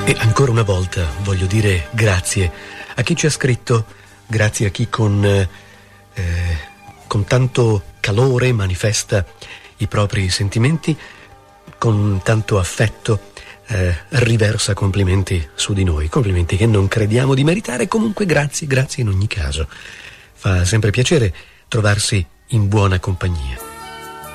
E ancora una volta voglio dire grazie a chi ci ha scritto, grazie a chi con tanto calore manifesta i propri sentimenti, con tanto affetto riversa complimenti su di noi, complimenti che non crediamo di meritare. Comunque grazie in ogni caso. Fa sempre piacere trovarsi in buona compagnia.